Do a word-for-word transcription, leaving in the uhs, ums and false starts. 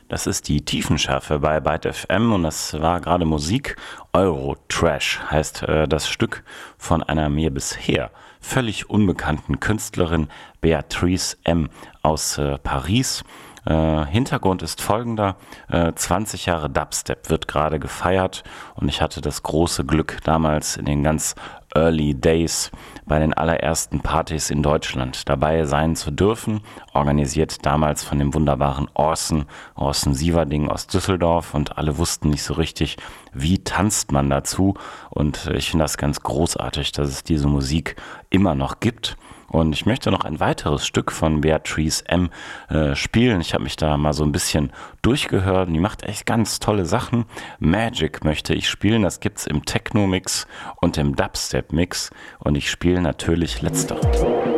Das ist die Tiefenschärfe bei Byte F M und das war gerade Musik. Eurotrash heißt äh, das Stück von einer mir bisher völlig unbekannten Künstlerin, Beatrice M. aus äh, Paris. Äh, Hintergrund ist folgender: äh, zwanzig Jahre Dubstep wird gerade gefeiert und ich hatte das große Glück, damals in den ganz Early Days bei den allerersten Partys in Deutschland dabei sein zu dürfen, organisiert damals von dem wunderbaren Orson, Orson Sieverding aus Düsseldorf, und alle wussten nicht so richtig, wie tanzt man dazu, und ich finde das ganz großartig, dass es diese Musik immer noch gibt. Und ich möchte noch ein weiteres Stück von Beatrice M. Äh, spielen. Ich habe mich da mal so ein bisschen durchgehört und die macht echt ganz tolle Sachen. Magic möchte ich spielen, das gibt's im Techno-Mix und im Dubstep-Mix, und ich spiele natürlich letzteres.